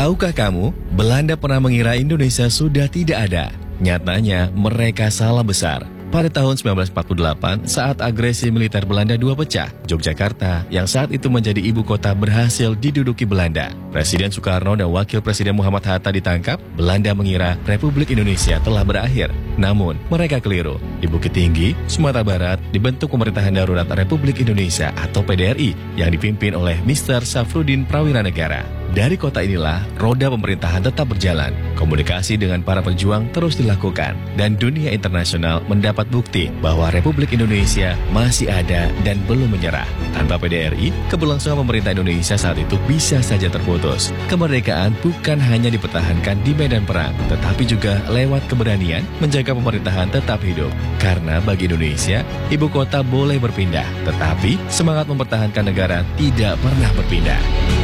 Tahukah kamu, Belanda pernah mengira Indonesia sudah tidak ada. Nyatanya, mereka salah besar. Pada tahun 1948, saat agresi militer Belanda dua pecah, Yogyakarta yang saat itu menjadi ibu kota berhasil diduduki Belanda. Presiden Soekarno dan Wakil Presiden Muhammad Hatta ditangkap, Belanda mengira Republik Indonesia telah berakhir. Namun, mereka keliru. Di Bukit Tinggi, Sumatera Barat, dibentuk Pemerintahan Darurat Republik Indonesia atau PDRI yang dipimpin oleh Mr. Safruddin Prawiranegara. Dari kota inilah, roda pemerintahan tetap berjalan. Komunikasi dengan para pejuang terus dilakukan. Dan dunia internasional mendapat bukti bahwa Republik Indonesia masih ada dan belum menyerah. Tanpa PDRI, keberlangsungan pemerintah Indonesia saat itu bisa saja terputus. Kemerdekaan bukan hanya dipertahankan di medan perang, tetapi juga lewat keberanian menjaga pemerintahan tetap hidup. Karena bagi Indonesia, ibu kota boleh berpindah, tetapi semangat mempertahankan negara tidak pernah berpindah.